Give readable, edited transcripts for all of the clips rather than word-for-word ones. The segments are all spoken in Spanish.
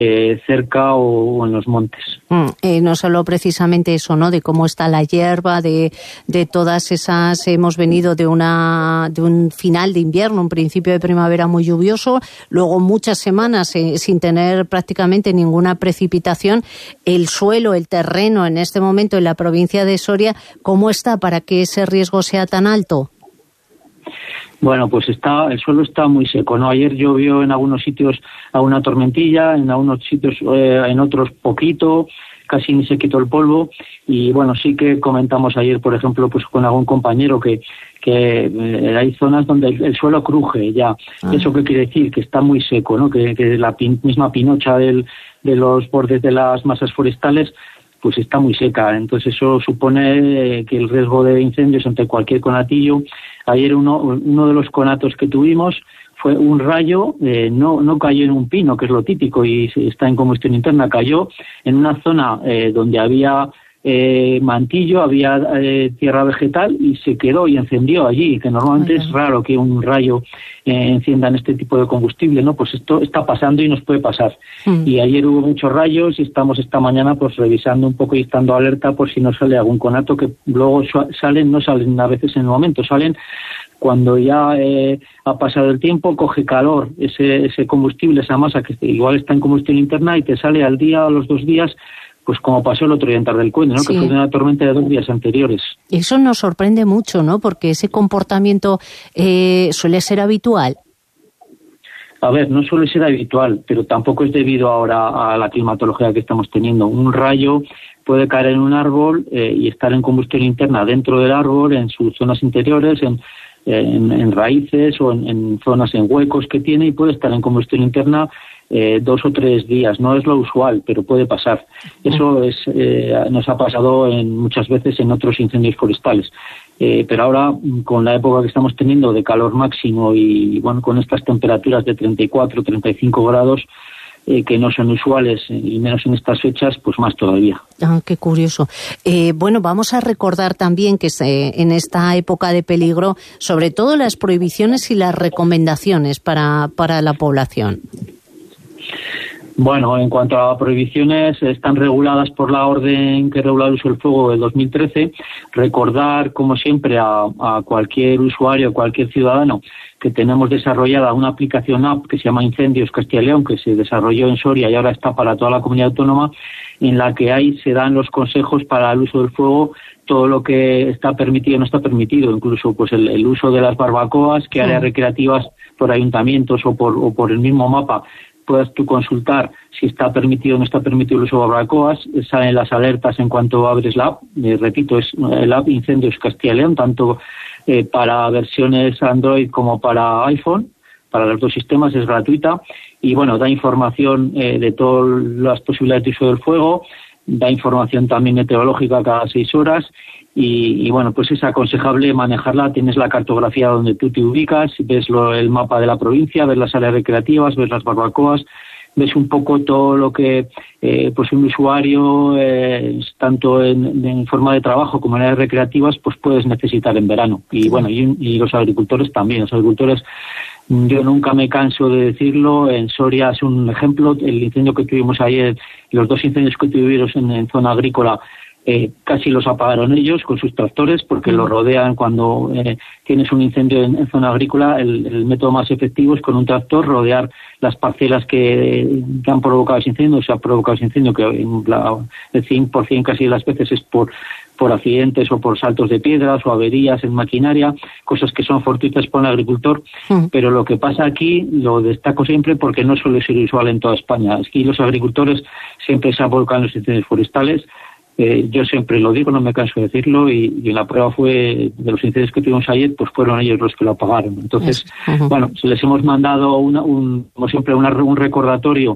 cerca o en los montes. No solo precisamente eso, ¿no? De cómo está la hierba, de todas esas, hemos venido de un final de invierno, un principio de primavera muy lluvioso, luego muchas semanas sin tener prácticamente ninguna precipitación. El suelo, el terreno en este momento en la provincia de Soria, ¿cómo está para que ese riesgo sea tan alto? Bueno, pues el suelo está muy seco, ¿no? Ayer llovió en algunos sitios a una tormentilla, en algunos sitios, en otros poquito, casi ni se quitó el polvo. Y bueno, sí que comentamos ayer, por ejemplo, pues con algún compañero que hay zonas donde el suelo cruje ya. ¿Eso qué quiere decir? Que está muy seco, ¿no? Que la misma pinocha de los bordes de las masas forestales pues está muy seca. Entonces eso supone que el riesgo de incendios ante cualquier conatillo. Ayer uno de los conatos que tuvimos fue un rayo, no cayó en un pino, que es lo típico, y está en combustión interna, cayó en una zona donde había mantillo, había tierra vegetal y se quedó y encendió allí, que normalmente es raro que un rayo encienda en este tipo de combustible, ¿no? Pues esto está pasando y nos puede pasar. Y ayer hubo muchos rayos y estamos esta mañana pues revisando un poco y estando alerta por si no sale algún conato, que luego no salen a veces en el momento, salen cuando ya ha pasado el tiempo, coge calor ese combustible, esa masa que igual está en combustión interna y te sale al día o a los 2 días, pues como pasó el otro día en Tardelcuende, ¿no? Sí. Que fue una tormenta de 2 días anteriores. Eso nos sorprende mucho, ¿no? Porque ese comportamiento suele ser habitual. A ver, no suele ser habitual, pero tampoco es debido ahora a la climatología que estamos teniendo. Un rayo puede caer en un árbol y estar en combustión interna dentro del árbol, en sus zonas interiores, en raíces o en zonas, en huecos que tiene, y puede estar en combustión interna 2 o 3 días. No es lo usual, pero puede pasar. Eso nos ha pasado muchas veces en otros incendios forestales. Pero ahora, con la época que estamos teniendo de calor máximo y bueno, con estas temperaturas de 34, 35 grados, que no son usuales, y menos en estas fechas, pues más todavía. Qué curioso. Bueno, vamos a recordar también que en esta época de peligro, sobre todo las prohibiciones y las recomendaciones para la población. Bueno, en cuanto a prohibiciones, están reguladas por la orden que regula el uso del fuego del 2013. Recordar, como siempre, a cualquier usuario, cualquier ciudadano, que tenemos desarrollada una aplicación app que se llama Incendios Castilla y León, que se desarrolló en Soria y ahora está para toda la comunidad autónoma, en la que ahí se dan los consejos para el uso del fuego, todo lo que está permitido y no está permitido, incluso pues el uso de las barbacoas, que áreas recreativas por ayuntamientos o por el mismo mapa puedas tú consultar si está permitido o no está permitido el uso de barbacoas. Salen las alertas en cuanto abres la app. Repito, es el app Incendios Castilla y León, tanto para versiones Android como para iPhone. Para los 2 sistemas es gratuita y bueno, da información de todas las posibilidades de uso del fuego, da información también meteorológica cada 6 horas y bueno, pues es aconsejable manejarla. Tienes la cartografía donde tú te ubicas, ves el mapa de la provincia, ves las áreas recreativas, ves las barbacoas, ves un poco todo lo que pues un usuario, tanto en forma de trabajo como en áreas recreativas, pues puedes necesitar en verano. Y bueno, y los agricultores también. Los agricultores, yo nunca me canso de decirlo, en Soria es un ejemplo. El incendio que tuvimos ayer, los 2 incendios que tuvimos en zona agrícola, casi los apagaron ellos con sus tractores, porque los rodean cuando tienes un incendio en zona agrícola. El método más efectivo es con un tractor rodear las parcelas que han provocado ese incendio. Se ha provocado ese incendio, que el 100% casi de las veces es por accidentes o por saltos de piedras o averías en maquinaria, cosas que son fortuitas para el agricultor. Pero lo que pasa aquí, lo destaco siempre porque no suele ser usual en toda España. Es que los agricultores siempre se han volcado en los incendios forestales. Yo siempre lo digo, no me canso de decirlo, y la prueba fue de los incendios que tuvimos ayer, pues fueron ellos los que lo apagaron. Entonces, bueno, les hemos mandado como siempre un recordatorio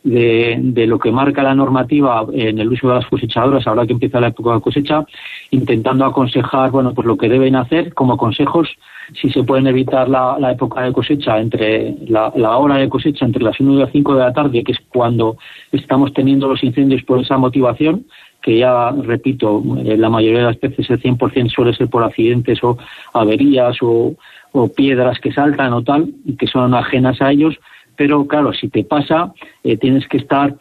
de lo que marca la normativa en el uso de las cosechadoras ahora que empieza la época de cosecha, intentando aconsejar, bueno, pues lo que deben hacer como consejos, si se pueden evitar la época de cosecha, entre la hora de cosecha entre las 1 y las 5 de la tarde, que es cuando estamos teniendo los incendios por esa motivación, que ya, repito, la mayoría de las veces el 100% suele ser por accidentes o averías o piedras que saltan o tal, y que son ajenas a ellos. pero claro, si te pasa, tienes que estar